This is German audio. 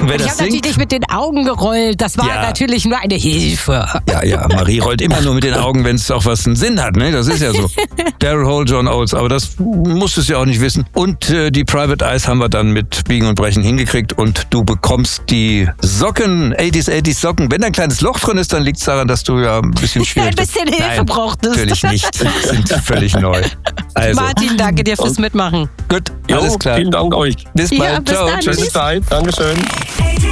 Und wer Ich das habe natürlich singt, nicht mit den Augen gerollt. Das war Ja. natürlich nur eine Hilfe. ja, Marie rollt immer nur mit den Augen, wenn es auch was einen Sinn hat, ne? Das ist ja so. Daryl Hall, John Oates, aber das musstest du ja auch nicht wissen. Und die Private Eyes haben wir dann mit Biegen und Brechen hingekriegt und du bekommst die Socken, 80s Socken. Wenn da ein kleines Loch drin ist, dann liegt es daran, dass du ja ein bisschen schwierig Ein bisschen Hilfe brauchtest. Natürlich nicht, sind völlig neu. Also, Martin, danke dir fürs Mitmachen. gut, Jo, alles klar. vielen Dank euch. Bis bald, Ja, bis ciao. dann. Tschüss. Schöne Zeit. Dankeschön.